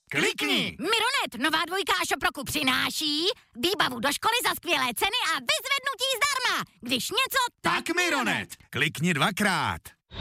Klikni! Mironet, nová dvojka Šoproku přináší výbavu do školy za skvělé ceny a vyzvednutí zdarma. Když něco, Tak Mironet! Klikni 2krát.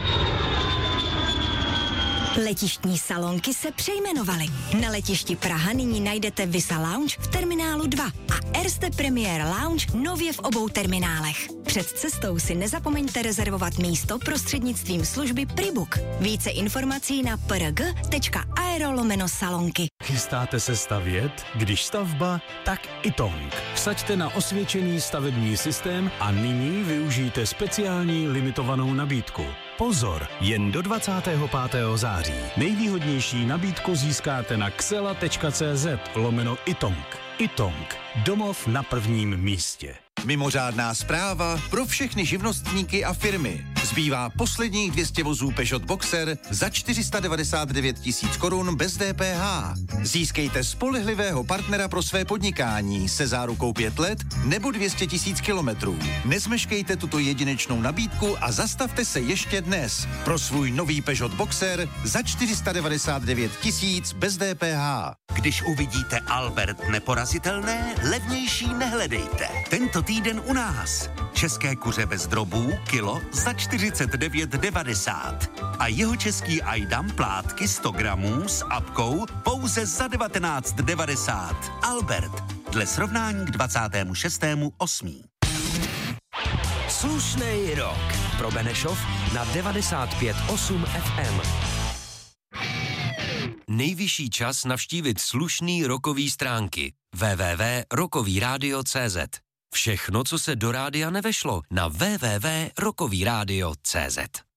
Letištní salonky se přejmenovaly. Na letišti Praha nyní najdete Visa Lounge v terminálu 2 a Erste Premier Lounge nově v obou terminálech. Před cestou si nezapomeňte rezervovat místo prostřednictvím služby Pribook. Více informací na prg.aero/salonky. Chystáte se stavět? Když stavba, tak Itong. Vsaďte na osvědčený stavební systém a nyní využijte speciální limitovanou nabídku. Pozor, jen do 25. září. Nejvýhodnější nabídku získáte na xela.cz/Itong. Itong. Domov na prvním místě. Mimořádná zpráva pro všechny živnostníky a firmy. Zbývá posledních 200 vozů Peugeot Boxer za 499 000 korun bez DPH. Získejte spolehlivého partnera pro své podnikání se zárukou 5 let nebo 200 000 kilometrů. Nezmeškejte tuto jedinečnou nabídku a zastavte se ještě dnes pro svůj nový Peugeot Boxer za 499 000 bez DPH. Když uvidíte Albert neporazitelné, levnější nehledejte. Tento týden u nás. České kuře bez drobů kilo za 49,90. A jeho český Ajdam plátky 100 gramů s apkou pouze za 19,90. Albert. Dle srovnání k 26.8. Slušnej rok. Pro Benešov na 95,8 FM. Nejvyšší čas navštívit slušný rokový stránky www.rokovyradio.cz. Všechno, co se do rádia nevešlo, na www.rokovyradio.cz.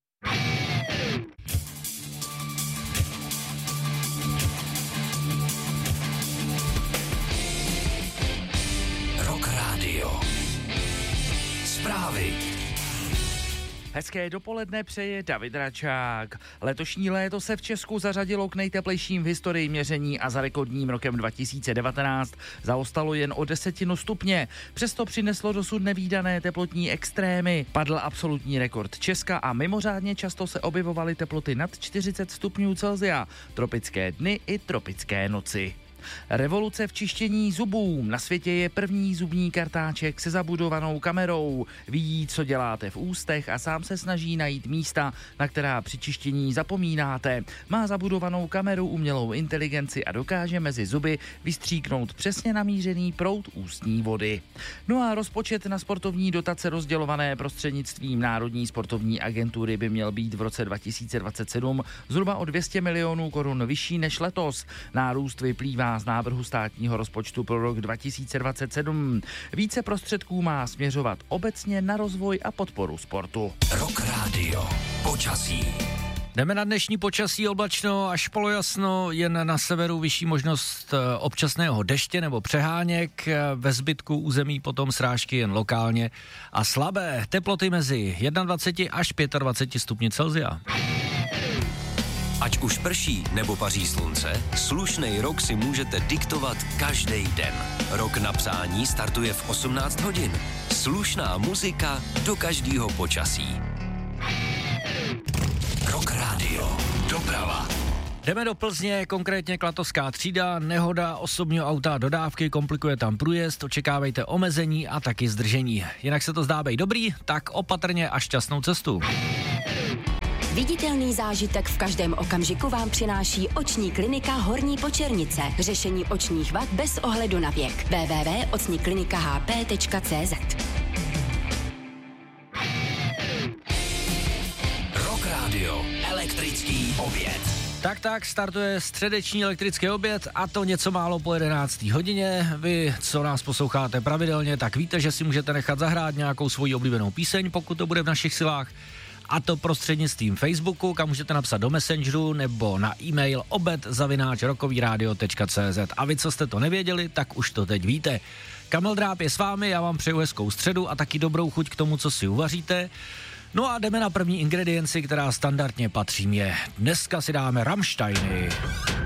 Rock Radio. Zprávy. Hezké dopoledne přeje David Račák. Letošní léto se v Česku zařadilo k nejteplejším v historii měření a za rekordním rokem 2019 zaostalo jen o 10 stupně. Přesto přineslo dosud nevídané teplotní extrémy. Padl absolutní rekord Česka a mimořádně často se objevovaly teploty nad 40 stupňů Celsia, tropické dny i tropické noci. Revoluce v čištění zubů. Na světě je první zubní kartáček se zabudovanou kamerou. Vidí, co děláte v ústech a sám se snaží najít místa, na která při čištění zapomínáte. Má zabudovanou kameru, umělou inteligenci a dokáže mezi zuby vystříknout přesně namířený proud ústní vody. No a rozpočet na sportovní dotace rozdělované prostřednictvím Národní sportovní agentury by měl být v roce 2027 zhruba o 200 milionů korun vyšší než letos. Nárůst vyplývá z návrhu státního rozpočtu pro rok 2027. Více prostředků má směřovat obecně na rozvoj a podporu sportu. Rock Radio. Počasí. Jdeme na dnešní počasí, oblačno až polojasno, jen na severu vyšší možnost občasného deště nebo přeháněk, ve zbytku území potom srážky jen lokálně a slabé teploty mezi 21 až 25 stupni Celsia. Ať už prší nebo paří slunce, slušnej rok si můžete diktovat každý den. Rok na psání startuje v 18 hodin. Slušná muzika do každého počasí. Rock Radio. Doprava. Jdeme do Plzně, konkrétně Klatovská třída, nehoda osobního auta dodávky, komplikuje tam průjezd, očekávejte omezení a taky zdržení. Jinak se to zdá být dobrý, tak opatrně a šťastnou cestu. Viditelný zážitek v každém okamžiku vám přináší oční klinika Horní Počernice. Řešení očních vad bez ohledu na věk. www.ocniklinikahp.cz. Rock Radio. Elektrický oběd. Tak, startuje středeční elektrický oběd a to něco málo po 11. hodině. Vy, co nás posloucháte pravidelně, tak víte, že si můžete nechat zahrát nějakou svoji oblíbenou píseň, pokud to bude v našich silách. A to prostřednictvím Facebooku, kam můžete napsat do Messengeru nebo na e-mail obed@rokovyradio.cz. A vy, co jste to nevěděli, tak už to teď víte. Kamil Dráb je s vámi, já vám přeju hezkou středu a taky dobrou chuť k tomu, co si uvaříte. No a jdeme na první ingredienci, která standardně patří mě. Dneska si dáme Rammsteiny.